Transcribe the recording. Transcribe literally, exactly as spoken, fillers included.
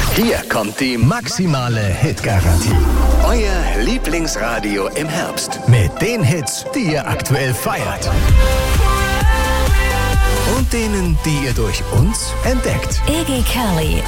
Hier kommt die maximale Hitgarantie. Euer Lieblingsradio im Herbst. Mit den Hits, die ihr aktuell feiert. Und denen, die ihr durch uns entdeckt. Iggy Kelly